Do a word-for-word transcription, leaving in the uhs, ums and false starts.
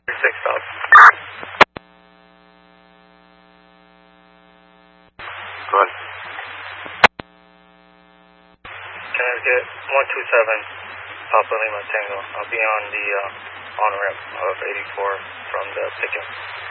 six stop. Go ahead. Connecticut one two seven, Papa Lima Tango. I'll be on the uh, on ramp of eighty-four from the picket.